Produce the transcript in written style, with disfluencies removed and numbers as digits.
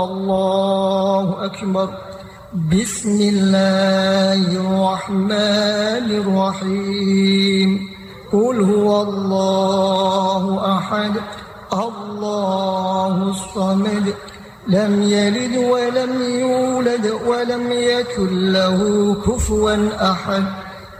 الله أكبر. بسم الله الرحمن الرحيم. قل هو الله أحد الله الصمد لم يلد ولم يولد ولم يكن له كفوا أحد.